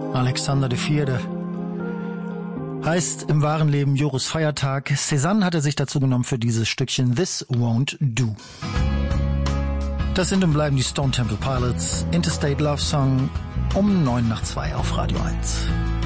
Alexander IV. Heißt im wahren Leben Joris Feiertag. Cézanne hat er sich dazu genommen für dieses Stückchen This Won't Do. Das sind und bleiben die Stone Temple Pilots, Interstate Love Song um 1:09 auf Radio 1.